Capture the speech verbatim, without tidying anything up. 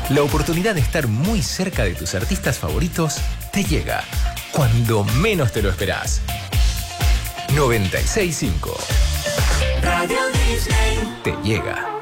La oportunidad de estar muy cerca de tus artistas favoritos te llega cuando menos te lo esperás. noventa y seis punto cinco. Radio Disney. Te llega.